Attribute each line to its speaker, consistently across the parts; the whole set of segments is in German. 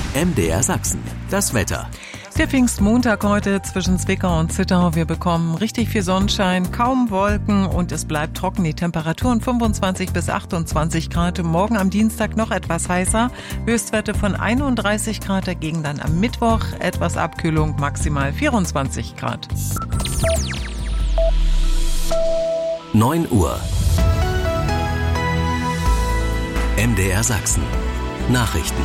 Speaker 1: MDR Sachsen, das Wetter.
Speaker 2: Der Pfingstmontag heute zwischen Zwickau und Zittau. Wir bekommen richtig viel Sonnenschein, kaum Wolken und es bleibt trocken. Die Temperaturen 25 bis 28 Grad. Morgen am Dienstag noch etwas heißer. Höchstwerte von 31 Grad, dagegen dann am Mittwoch etwas Abkühlung, maximal 24 Grad.
Speaker 1: 9 Uhr. MDR Sachsen. Nachrichten.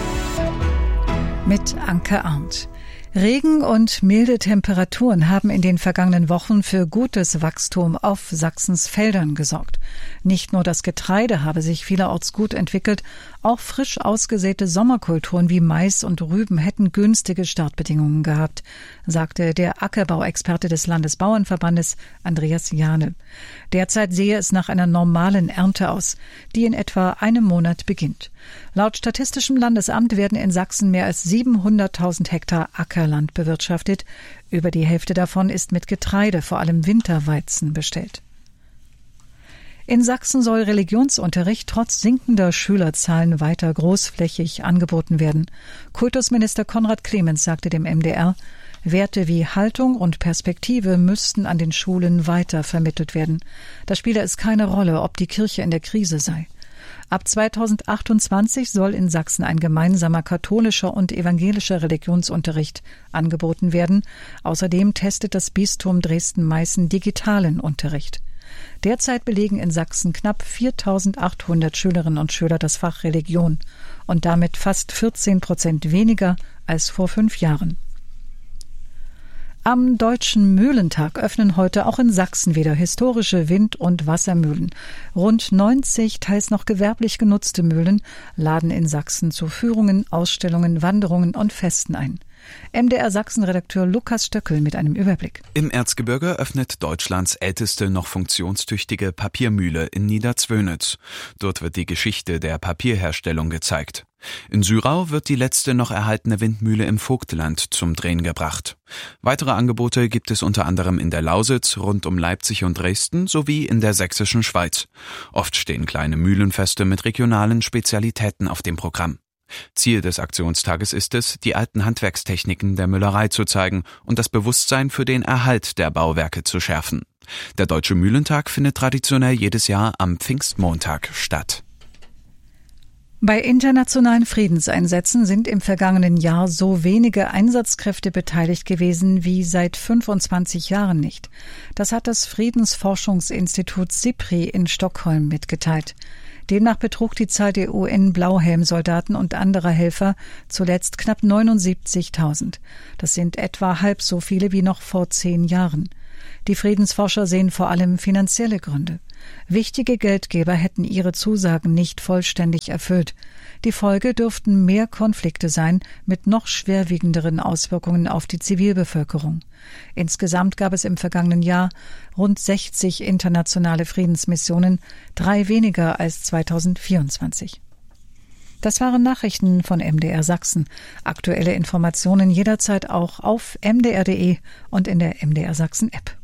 Speaker 3: Mit Anke Arndt. Regen und milde Temperaturen haben in den vergangenen Wochen für gutes Wachstum auf Sachsens Feldern gesorgt. Nicht nur das Getreide habe sich vielerorts gut entwickelt, auch frisch ausgesäte Sommerkulturen wie Mais und Rüben hätten günstige Startbedingungen gehabt, sagte der Ackerbauexperte des Landesbauernverbandes Andreas Jahne. Derzeit sehe es nach einer normalen Ernte aus, die in etwa einem Monat beginnt. Laut Statistischem Landesamt werden in Sachsen mehr als 700.000 Hektar Ackerland bewirtschaftet. Über die Hälfte davon ist mit Getreide, vor allem Winterweizen, bestellt. In Sachsen soll Religionsunterricht trotz sinkender Schülerzahlen weiter großflächig angeboten werden. Kultusminister Konrad Clemens sagte dem MDR, Werte wie Haltung und Perspektive müssten an den Schulen weiter vermittelt werden. Da spiele es keine Rolle, ob die Kirche in der Krise sei. Ab 2028 soll in Sachsen ein gemeinsamer katholischer und evangelischer Religionsunterricht angeboten werden. Außerdem testet das Bistum Dresden-Meißen digitalen Unterricht. Derzeit belegen in Sachsen knapp 4.800 Schülerinnen und Schüler das Fach Religion und damit fast 14% weniger als vor 5 Jahren. Am Deutschen Mühlentag öffnen heute auch in Sachsen wieder historische Wind- und Wassermühlen. Rund 90 teils noch gewerblich genutzte Mühlen laden in Sachsen zu Führungen, Ausstellungen, Wanderungen und Festen ein. MDR Sachsen-Redakteur Lukas Stöckel mit einem Überblick.
Speaker 4: Im Erzgebirge öffnet Deutschlands älteste noch funktionstüchtige Papiermühle in Niederzwönitz. Dort wird die Geschichte der Papierherstellung gezeigt. In Syrau wird die letzte noch erhaltene Windmühle im Vogtland zum Drehen gebracht. Weitere Angebote gibt es unter anderem in der Lausitz, rund um Leipzig und Dresden sowie in der sächsischen Schweiz. Oft stehen kleine Mühlenfeste mit regionalen Spezialitäten auf dem Programm. Ziel des Aktionstages ist es, die alten Handwerkstechniken der Müllerei zu zeigen und das Bewusstsein für den Erhalt der Bauwerke zu schärfen. Der Deutsche Mühlentag findet traditionell jedes Jahr am Pfingstmontag statt.
Speaker 3: Bei internationalen Friedenseinsätzen sind im vergangenen Jahr so wenige Einsatzkräfte beteiligt gewesen wie seit 25 Jahren nicht. Das hat das Friedensforschungsinstitut SIPRI in Stockholm mitgeteilt. Demnach betrug die Zahl der UN-Blauhelm-Soldaten und anderer Helfer zuletzt knapp 79.000. Das sind etwa halb so viele wie noch vor 10 Jahren. Die Friedensforscher sehen vor allem finanzielle Gründe. Wichtige Geldgeber hätten ihre Zusagen nicht vollständig erfüllt. Die Folge dürften mehr Konflikte sein, mit noch schwerwiegenderen Auswirkungen auf die Zivilbevölkerung. Insgesamt gab es im vergangenen Jahr rund 60 internationale Friedensmissionen, 3 weniger als 2024. Das waren Nachrichten von MDR Sachsen. Aktuelle Informationen jederzeit auch auf mdr.de und in der MDR Sachsen App.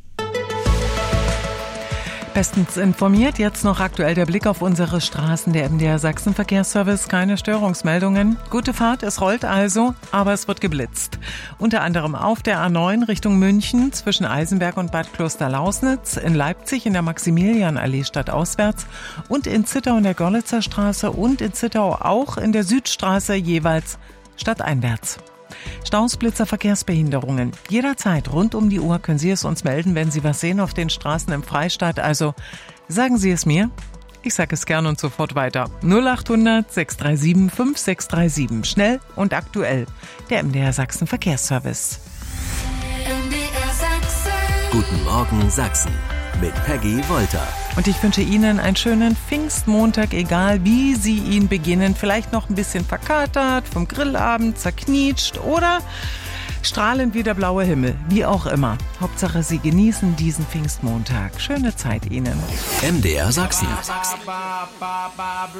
Speaker 2: Bestens informiert, jetzt noch aktuell der Blick auf unsere Straßen. Der MDR Sachsen Verkehrsservice, keine Störungsmeldungen. Gute Fahrt, es rollt also, aber es wird geblitzt. Unter anderem auf der A9 Richtung München zwischen Eisenberg und Bad Klosterlausnitz, in Leipzig in der Maximilianallee stadtauswärts und in Zittau in der Görlitzer Straße und in Zittau auch in der Südstraße jeweils stadteinwärts. Staus, Blitzer, Verkehrsbehinderungen. Jederzeit rund um die Uhr können Sie es uns melden, wenn Sie was sehen auf den Straßen im Freistaat. Also sagen Sie es mir. Ich sage es gern und sofort weiter. 0800 637 5637. Schnell und aktuell. Der MDR Sachsen Verkehrsservice.
Speaker 1: MDR Sachsen. Guten Morgen Sachsen. Mit Peggy Wolter.
Speaker 2: Und ich wünsche Ihnen einen schönen Pfingstmontag, egal wie Sie ihn beginnen. Vielleicht noch ein bisschen verkatert, vom Grillabend zerknietscht oder strahlend wie der blaue Himmel. Wie auch immer. Hauptsache, Sie genießen diesen Pfingstmontag. Schöne Zeit Ihnen.
Speaker 1: MDR Sachsen.